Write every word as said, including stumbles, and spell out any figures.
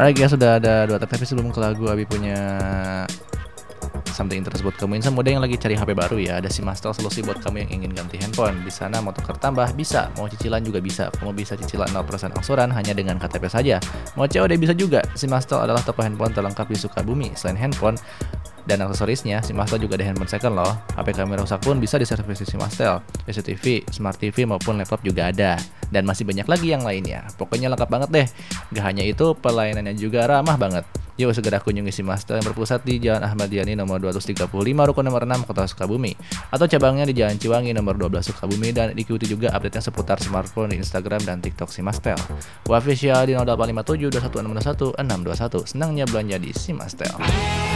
Alright guys, sudah ada dua tag, tapi sebelum ke lagu, Abi punya something interest buat kamu insan muda yang lagi cari H P baru ya. Ada Simastel, solusi buat kamu yang ingin ganti handphone. Di sana mau tukar tambah bisa, mau cicilan juga bisa. Kamu bisa cicilan nol persen angsuran hanya dengan K T P saja. Mau C O D bisa juga. Simastel adalah toko handphone terlengkap di Sukabumi. Selain handphone dan aksesorisnya, Simastel juga ada handphone second loh. H P kamera rusak pun bisa diservis di Simastel. C C T V, Smart T V maupun laptop juga ada. Dan masih banyak lagi yang lainnya. Pokoknya lengkap banget deh. Gak hanya itu, pelayanannya juga ramah banget. Yuk segera kunjungi Simastel yang berpusat di Jalan Ahmad Yani nomor dua ratus tiga puluh lima Rukun nomor enam Kota Sukabumi, atau cabangnya di Jalan Ciwangi nomor dua belas Sukabumi, dan ikuti juga update-nya seputar smartphone di Instagram dan TikTok Simastel. Official di nol delapan lima tujuh dua satu enam dua satu enam dua satu. Senangnya belanja di Simastel.